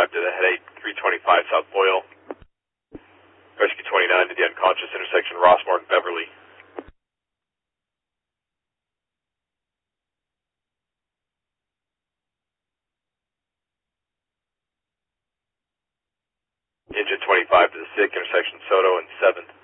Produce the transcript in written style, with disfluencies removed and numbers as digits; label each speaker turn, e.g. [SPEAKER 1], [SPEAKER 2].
[SPEAKER 1] 25 to the head 8325 South Boyle. Rescue 29 to the unconscious intersection Rossmore and Beverly. Engine 25 to the sick intersection Soto and 7th.